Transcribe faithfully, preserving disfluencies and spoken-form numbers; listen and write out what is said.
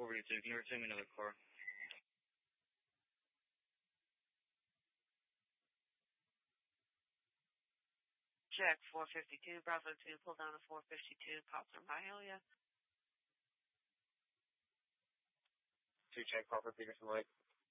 four fifty-two. Can you return me another car? Check four fifty-two, Bravo two, pull down to four fifty-two, Poplar, Biola. Two check, Crawford, Peterson Lake.